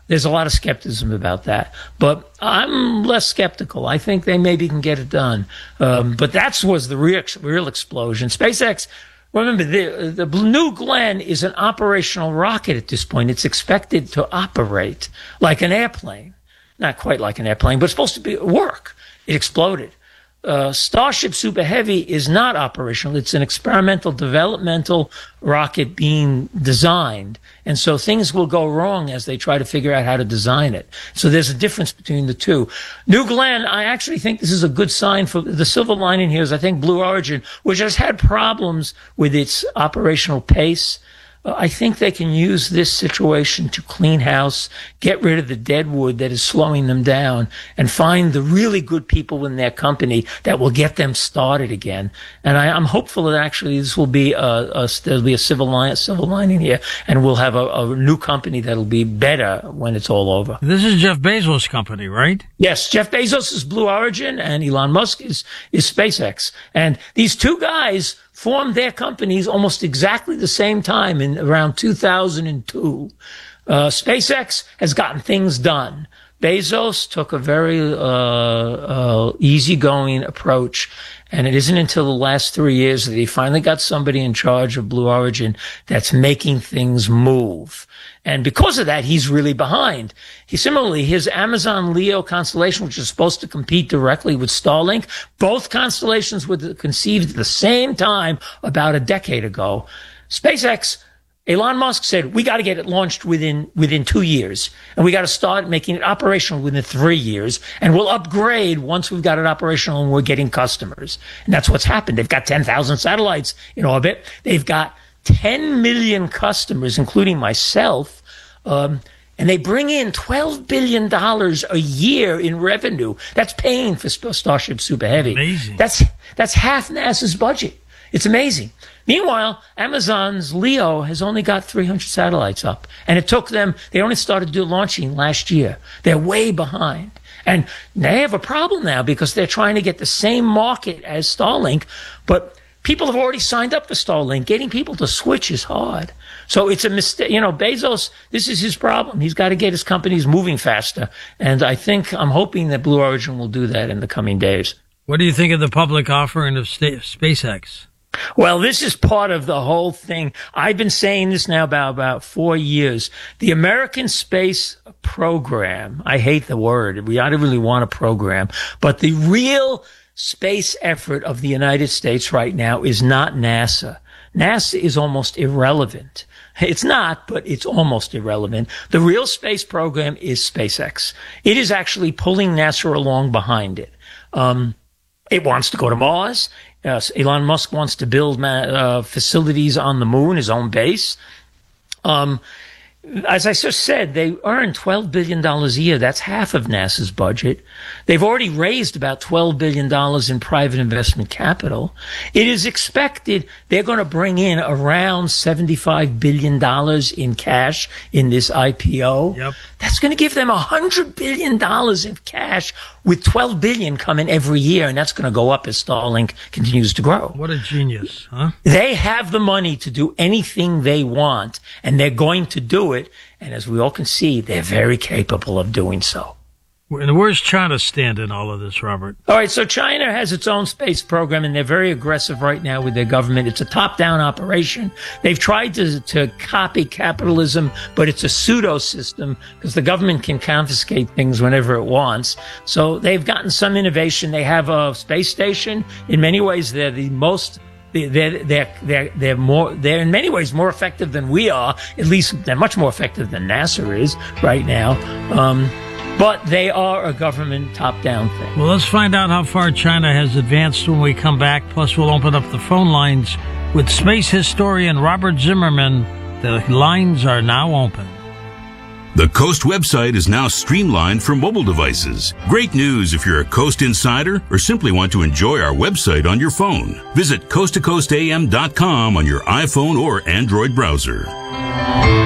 There's a lot of skepticism about that. But I'm less skeptical. I think they maybe can get it done. But that was the real explosion. SpaceX, remember, the New Glenn is an operational rocket at this point. It's expected to operate like an airplane. Not quite like an airplane, but it's supposed to work. It exploded. Starship Super Heavy is not operational. It's an experimental developmental rocket being designed. And so things will go wrong as they try to figure out how to design it. So there's a difference between the two. New Glenn, I actually think this is a good sign for the silver lining here is I think Blue Origin, which has had problems with its operational pace, I think they can use this situation to clean house, get rid of the dead wood that is slowing them down, and find the really good people in their company that will get them started again. And I'm hopeful that actually this will be there'll be a silver lining here, and we'll have a new company that'll be better when it's all over. This is Jeff Bezos' company, right? Yes, Jeff Bezos is Blue Origin, and Elon Musk is SpaceX. And these two guys formed their companies almost exactly the same time in around 2002. SpaceX has gotten things done. Bezos took a very easygoing approach, and it isn't until the last 3 years that he finally got somebody in charge of Blue Origin that's making things move. And because of that, he's really behind. Similarly, his Amazon Leo constellation, which is supposed to compete directly with Starlink, both constellations were conceived at the same time about a decade ago. SpaceX, Elon Musk said, we got to get it launched within 2 years, and we got to start making it operational within 3 years, and we'll upgrade once we've got it operational and we're getting customers. And that's what's happened. They've got 10,000 satellites in orbit. They've got 10 million customers, including myself, and they bring in $12 billion a year in revenue. That's paying for Starship Super Heavy. Amazing. That's half NASA's budget. It's amazing. Meanwhile, Amazon's Leo has only got 300 satellites up, and it took them, they only started launching last year. They're way behind. And they have a problem now because they're trying to get the same market as Starlink, but people have already signed up for Starlink. Getting people to switch is hard. So it's a mistake. Bezos, this is his problem. He's got to get his companies moving faster. And I'm hoping that Blue Origin will do that in the coming days. What do you think of the public offering of SpaceX? Well, this is part of the whole thing. I've been saying this now about 4 years. The American space program, I hate the word. I don't really want a program, but the real space effort of the United States right now is not NASA. NASA is almost irrelevant. It's not, but it's almost irrelevant. The real space program is SpaceX. It is actually pulling NASA along behind it. It wants to go to Mars. Elon Musk wants to build facilities on the moon, his own base. As I just said, they earn $12 billion a year. That's half of NASA's budget. They've already raised about $12 billion in private investment capital. It is expected they're going to bring in around $75 billion in cash in this IPO. Yep. That's going to give them $100 billion in cash with $12 billion coming every year, and that's going to go up as Starlink continues to grow. What a genius, huh? They have the money to do anything they want, and they're going to do it. And as we all can see, they're very capable of doing so. And where's China stand in all of this, Robert? All right, so China has its own space program, and they're very aggressive right now with their government. It's a top-down operation. They've tried to copy capitalism, but it's a pseudo-system because the government can confiscate things whenever it wants. So they've gotten some innovation. They have a space station. In many ways, they're the most... They're in many ways more effective than we are. At least they're much more effective than NASA is right now. But they are a government top-down thing. Well, let's find out how far China has advanced when we come back. Plus, we'll open up the phone lines with space historian Robert Zimmerman. The lines are now open. The Coast website is now streamlined for mobile devices. Great news if you're a Coast insider or simply want to enjoy our website on your phone. Visit coasttocoastam.com on your iPhone or Android browser.